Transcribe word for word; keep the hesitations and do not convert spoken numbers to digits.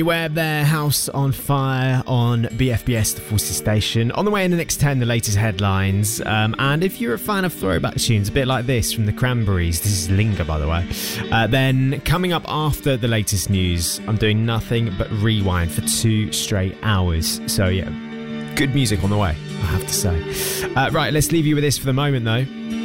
Beware their House on Fire on B F B S, the Forces Station. On the way in the next ten, the latest headlines. Um, and if you're a fan of throwback tunes, a bit like this from the Cranberries, this is Linger, by the way, uh, then coming up after the latest news, I'm doing nothing but rewind for two straight hours. So, yeah, good music on the way, I have to say. Uh, right, let's leave you with this for the moment, though.